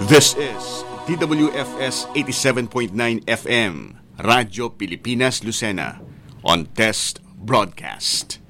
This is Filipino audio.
This is DWFS 87.9 FM, Radyo Pilipinas Lucena, on Test Broadcast.